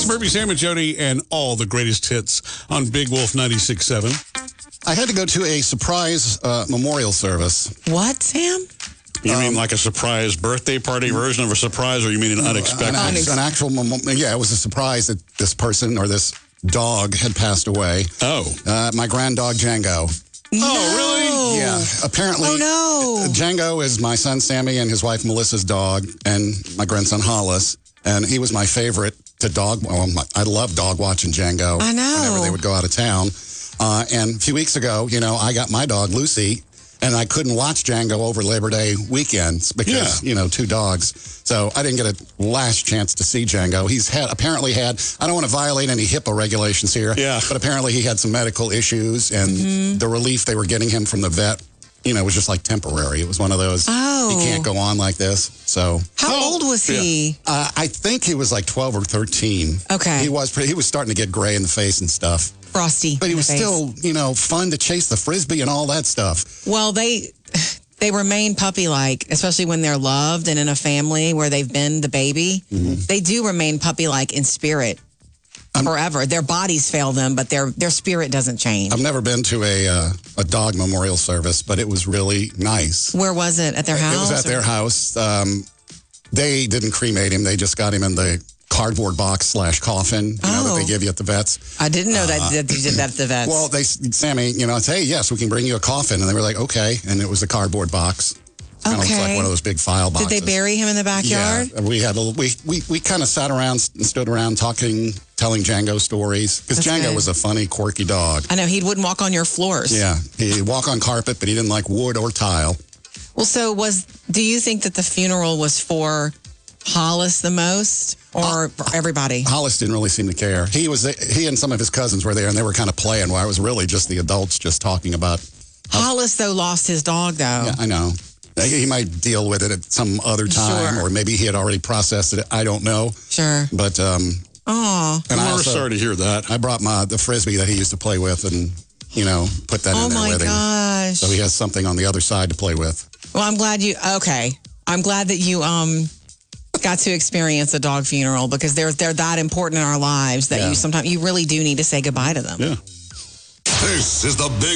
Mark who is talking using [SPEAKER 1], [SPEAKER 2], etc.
[SPEAKER 1] Murphy, Sam, and Jody, and all the greatest hits on Big Wolf 96.7.
[SPEAKER 2] I had to go to a surprise memorial service.
[SPEAKER 3] What, Sam?
[SPEAKER 1] You mean like a surprise birthday party version of a surprise, or you mean an unexpected?
[SPEAKER 2] An actual, yeah, it was a surprise that this person or this dog had passed away.
[SPEAKER 1] Oh.
[SPEAKER 2] My grand dog, Django.
[SPEAKER 3] No.
[SPEAKER 1] Oh, really?
[SPEAKER 2] Yeah. Apparently,
[SPEAKER 3] Oh, no.
[SPEAKER 2] Django is my son, Sammy, and his wife, Melissa's dog, and my grandson, Hollis. And he was my favorite to dog. Well, I love dog watching Django.
[SPEAKER 3] I know.
[SPEAKER 2] Whenever they would go out of town. And a few weeks ago, I got my dog, Lucy, and I couldn't watch Django over Labor Day weekends because, two dogs. So I didn't get a last chance to see Django. He's apparently had, I don't want to violate any HIPAA regulations here, but apparently he had some medical issues, and the relief they were getting him from the vet, was just like temporary. It was one of those, he can't go on like this. So
[SPEAKER 3] How old was he?
[SPEAKER 2] I think he was like 12 or 13.
[SPEAKER 3] Okay.
[SPEAKER 2] He was starting to get gray in the face and stuff.
[SPEAKER 3] Frosty.
[SPEAKER 2] But he was still, fun to chase the Frisbee and all that stuff.
[SPEAKER 3] Well, they remain puppy-like, especially when they're loved and in a family where they've been the baby. They do remain puppy-like in spirit forever. Their bodies fail them, but their spirit doesn't change.
[SPEAKER 2] I've never been to a dog memorial service, but it was really nice.
[SPEAKER 3] Where was it? At their house?
[SPEAKER 2] It was at their house. They didn't cremate him. They just got him in the cardboard box / coffin, that they give you at the vets.
[SPEAKER 3] I didn't know that you did that at the vets.
[SPEAKER 2] Well, Sammy, said, hey, yes, we can bring you a coffin. And they were like, okay. And it was a cardboard box. Kind of looks like one of those big file boxes.
[SPEAKER 3] Did they bury him in the backyard?
[SPEAKER 2] Yeah, we had we kind of sat around and stood around talking, telling Django stories. Because Django was a funny, quirky dog.
[SPEAKER 3] I know, he wouldn't walk on your floors.
[SPEAKER 2] Yeah, he'd walk on carpet, but he didn't like wood or tile.
[SPEAKER 3] Well, so do you think that the funeral was for Hollis the most, or for everybody?
[SPEAKER 2] Hollis didn't really seem to care. He and some of his cousins were there, and they were kind of playing, while it was really just the adults just talking about.
[SPEAKER 3] Hollis, though, lost his dog, though.
[SPEAKER 2] Yeah, I know. He might deal with it at some other time, or maybe he had already processed it. I don't know.
[SPEAKER 3] Sure.
[SPEAKER 2] But, and
[SPEAKER 1] we're sorry to hear that.
[SPEAKER 2] I brought the Frisbee that he used to play with and, put that in there with him.
[SPEAKER 3] Oh, my gosh.
[SPEAKER 2] So he has something on the other side to play with.
[SPEAKER 3] Well, I'm glad that you got to experience a dog funeral, because they're that important in our lives that you really do need to say goodbye to them.
[SPEAKER 1] Yeah.
[SPEAKER 4] This is the Big